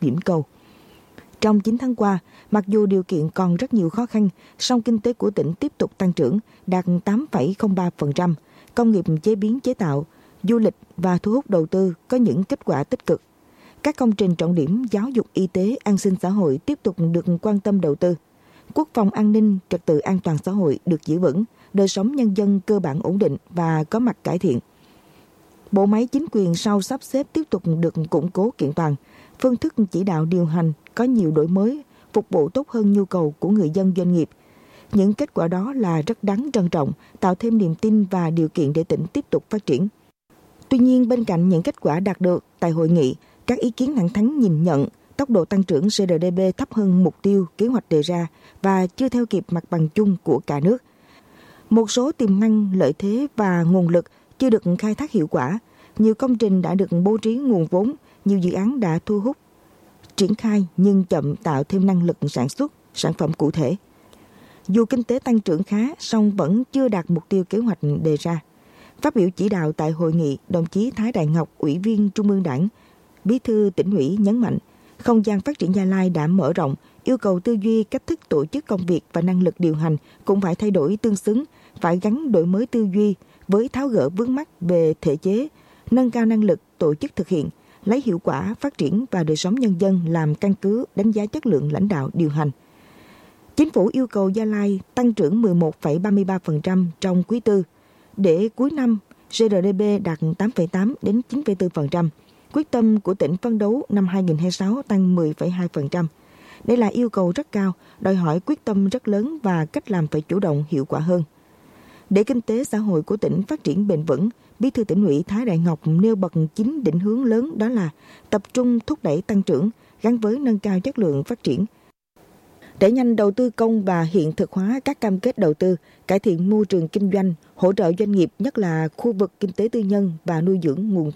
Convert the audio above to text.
điểm cầu. Trong 9 tháng qua, mặc dù điều kiện còn rất nhiều khó khăn, song kinh tế của tỉnh tiếp tục tăng trưởng, đạt 8,03%, công nghiệp chế biến chế tạo, du lịch và thu hút đầu tư có những kết quả tích cực. Các công trình trọng điểm giáo dục, y tế, an sinh xã hội tiếp tục được quan tâm đầu tư. Quốc phòng an ninh, trật tự an toàn xã hội được giữ vững, đời sống nhân dân cơ bản ổn định và có mặt cải thiện. Bộ máy chính quyền sau sắp xếp tiếp tục được củng cố kiện toàn, phương thức chỉ đạo điều hành có nhiều đổi mới, phục vụ tốt hơn nhu cầu của người dân doanh nghiệp. Những kết quả đó là rất đáng trân trọng, tạo thêm niềm tin và điều kiện để tỉnh tiếp tục phát triển. Tuy nhiên, bên cạnh những kết quả đạt được tại hội nghị, các ý kiến thẳng thắn nhìn nhận tốc độ tăng trưởng GDP thấp hơn mục tiêu kế hoạch đề ra và chưa theo kịp mặt bằng chung của cả nước. Một số tiềm năng, lợi thế và nguồn lực chưa được khai thác hiệu quả. Nhiều công trình đã được bố trí nguồn vốn, nhiều dự án đã thu hút, triển khai nhưng chậm tạo thêm năng lực sản xuất, sản phẩm cụ thể. Dù kinh tế tăng trưởng khá, song vẫn chưa đạt mục tiêu kế hoạch đề ra. Phát biểu chỉ đạo tại hội nghị, đồng chí Thái Đại Ngọc, Ủy viên Trung ương Đảng, Bí thư Tỉnh ủy nhấn mạnh, không gian phát triển Gia Lai đã mở rộng, yêu cầu tư duy, cách thức tổ chức công việc và năng lực điều hành cũng phải thay đổi tương xứng, phải gắn đổi mới tư duy với tháo gỡ vướng mắc về thể chế, nâng cao năng lực tổ chức thực hiện, lấy hiệu quả phát triển và đời sống nhân dân làm căn cứ đánh giá chất lượng lãnh đạo điều hành. Chính phủ yêu cầu Gia Lai tăng trưởng 11,33% trong quý tư, để cuối năm GDP đạt 8,8 đến 9,4%. Quyết tâm của tỉnh phấn đấu năm 2026 tăng 10,2%. Đây là yêu cầu rất cao, đòi hỏi quyết tâm rất lớn và cách làm phải chủ động hiệu quả hơn. Để kinh tế xã hội của tỉnh phát triển bền vững, Bí thư Tỉnh ủy Thái Đại Ngọc nêu bật 9 định hướng lớn, đó là tập trung thúc đẩy tăng trưởng gắn với nâng cao chất lượng phát triển, đẩy nhanh đầu tư công và hiện thực hóa các cam kết đầu tư, cải thiện môi trường kinh doanh, hỗ trợ doanh nghiệp nhất là khu vực kinh tế tư nhân và nuôi dưỡng nguồn